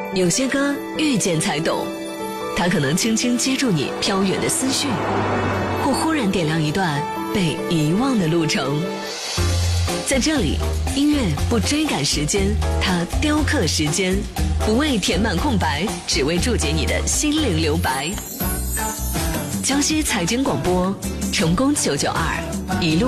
有些歌遇见才懂，它可能轻轻接住你飘远的思绪，或忽然点亮一段被遗忘的路程。在这里，音乐不追赶时间，它雕刻时间，不为填满空白，只为注解你的心灵留白。江西财经广播，成功992，一路